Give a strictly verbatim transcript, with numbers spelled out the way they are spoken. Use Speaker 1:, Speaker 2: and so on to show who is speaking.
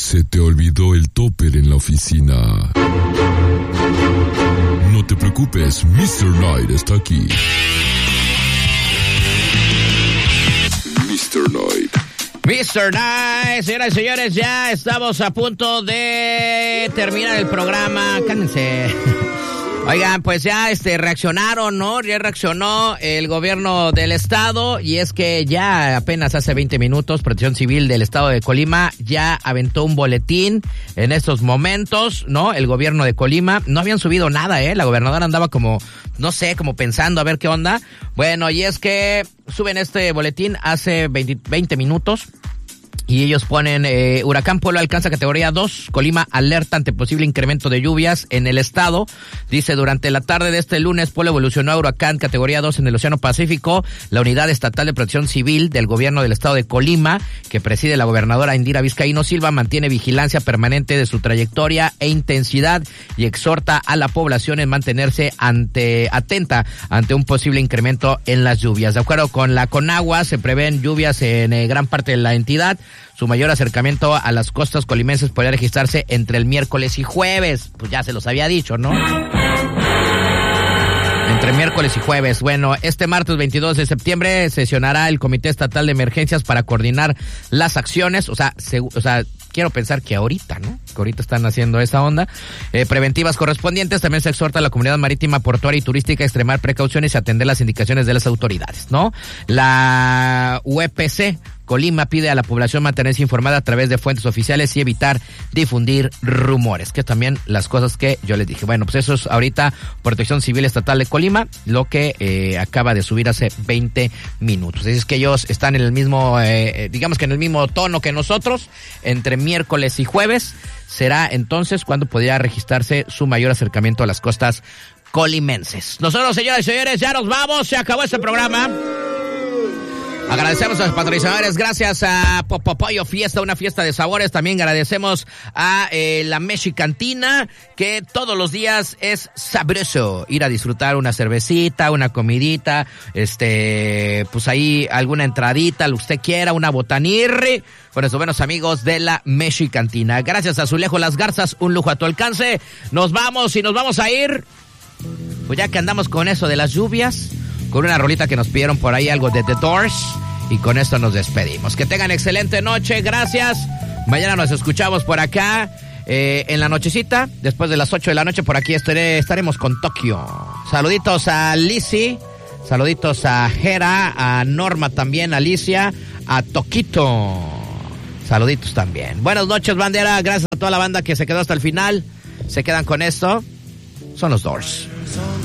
Speaker 1: Se te olvidó el topper en la oficina. No te preocupes, mister Knight está aquí. mister Knight.
Speaker 2: mister Knight, señoras y señores, ya estamos a punto de terminar el programa. Cálmense. Oigan, pues ya este reaccionaron, ¿no? Ya reaccionó el gobierno del estado, y es que ya apenas hace veinte minutos Protección Civil del estado de Colima ya aventó un boletín en estos momentos, ¿no? El gobierno de Colima, no habían subido nada, ¿eh? La gobernadora andaba como, no sé, como pensando a ver qué onda. Bueno, y es que suben este boletín hace veinte, veinte minutos. Y ellos ponen, eh, Huracán Pueblo alcanza categoría dos, Colima alerta ante posible incremento de lluvias en el estado. Dice, durante la tarde de este lunes, Pueblo evolucionó a Huracán categoría dos en el Océano Pacífico. La Unidad Estatal de Protección Civil del Gobierno del Estado de Colima, que preside la gobernadora Indira Vizcaíno Silva, mantiene vigilancia permanente de su trayectoria e intensidad y exhorta a la población en mantenerse ante atenta ante un posible incremento en las lluvias. De acuerdo con la Conagua, se prevén lluvias en eh, gran parte de la entidad. Su mayor acercamiento a las costas colimenses podría registrarse entre el miércoles y jueves. Pues ya se los había dicho, ¿no? Entre miércoles y jueves. Bueno, este martes veintidós de septiembre sesionará el Comité Estatal de Emergencias para coordinar las acciones. O sea, se, o sea, quiero pensar que ahorita, ¿no? Que ahorita están haciendo esa onda. Eh, preventivas correspondientes. También se exhorta a la comunidad marítima, portuaria y turística a extremar precauciones y atender las indicaciones de las autoridades, ¿no? La U E P C Colima pide a la población mantenerse informada a través de fuentes oficiales y evitar difundir rumores, que también las cosas que yo les dije. Bueno, pues eso es ahorita Protección Civil Estatal de Colima, lo que eh, acaba de subir hace veinte minutos. Así es que ellos están en el mismo, eh, digamos que en el mismo tono que nosotros. Entre miércoles y jueves será entonces cuando podría registrarse su mayor acercamiento a las costas colimenses. Nosotros, señoras y señores, ya nos vamos, se acabó este programa. Agradecemos a los patrocinadores, gracias a Popopollo Fiesta, una fiesta de sabores. También agradecemos a eh, la Mexicantina, que todos los días es sabroso ir a disfrutar una cervecita, una comidita, este, pues ahí alguna entradita, lo que usted quiera, una botanirri, con esos buenos amigos de la Mexicantina. Gracias a Azulejo Las Garzas, un lujo a tu alcance. Nos vamos y nos vamos a ir, pues ya que andamos con eso de las lluvias, con una rolita que nos pidieron por ahí, algo de The Doors, y con esto nos despedimos. Que tengan excelente noche, gracias. Mañana nos escuchamos por acá, eh, en la nochecita, después de las ocho de la noche, por aquí estaré, estaremos con Tokio. Saluditos a Lizzy, saluditos a Jera, a Norma también, a Alicia, a Toquito. Saluditos también. Buenas noches, bandera, gracias a toda la banda que se quedó hasta el final. Se quedan con esto, son los Doors.